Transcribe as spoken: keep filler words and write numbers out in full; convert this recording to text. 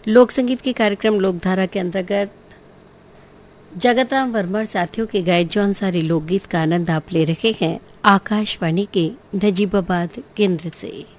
लोक संगीत के कार्यक्रम लोकधारा के अंतर्गत जगत राम वर्मा और साथियों के गाए जौन सारे लोकगीत का आनंद आप ले रहे हैं आकाशवाणी के नजीबाबाद केंद्र से।